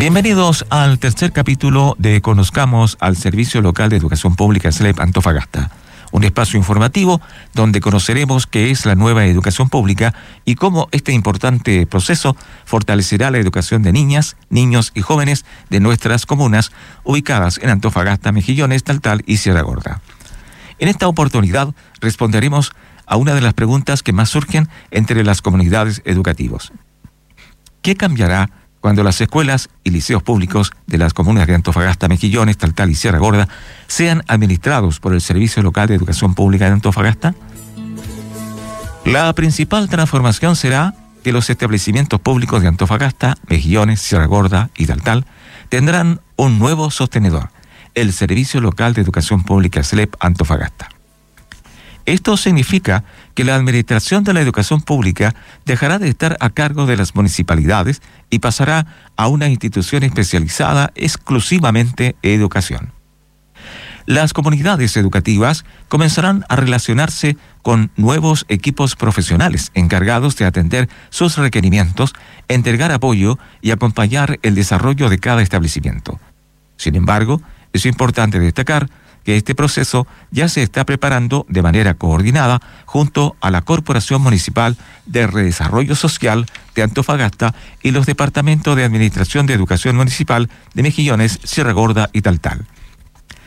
Bienvenidos al tercer capítulo de Conozcamos al Servicio Local de Educación Pública SLEP Antofagasta, un espacio informativo donde conoceremos qué es la nueva educación pública y cómo este importante proceso fortalecerá la educación de niñas, niños y jóvenes de nuestras comunas ubicadas en Antofagasta, Mejillones, Taltal y Sierra Gorda. En esta oportunidad responderemos a una de las preguntas que más surgen entre las comunidades educativas. ¿Qué cambiará cuando las escuelas y liceos públicos de las comunas de Antofagasta, Mejillones, Taltal y Sierra Gorda sean administrados por el Servicio Local de Educación Pública de Antofagasta? La principal transformación será que los establecimientos públicos de Antofagasta, Mejillones, Sierra Gorda y Taltal tendrán un nuevo sostenedor, el Servicio Local de Educación Pública SLEP Antofagasta. Esto significa que la administración de la educación pública dejará de estar a cargo de las municipalidades y pasará a una institución especializada exclusivamente en educación. Las comunidades educativas comenzarán a relacionarse con nuevos equipos profesionales encargados de atender sus requerimientos, entregar apoyo y acompañar el desarrollo de cada establecimiento. Sin embargo, es importante destacar que este proceso ya se está preparando de manera coordinada junto a la Corporación Municipal de Redesarrollo Social de Antofagasta y los Departamentos de Administración de Educación Municipal de Mejillones, Sierra Gorda y Taltal.